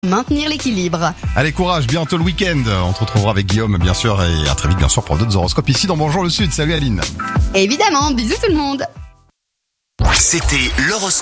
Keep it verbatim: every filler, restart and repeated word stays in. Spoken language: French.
maintenir l'équilibre. Allez, courage, bientôt le week-end. On te retrouvera avec Guillaume, bien sûr, et à très vite, bien sûr, pour d'autres horoscopes ici dans Bonjour le Sud. Salut Aline. Évidemment, bisous tout le monde. C'était l'horoscope.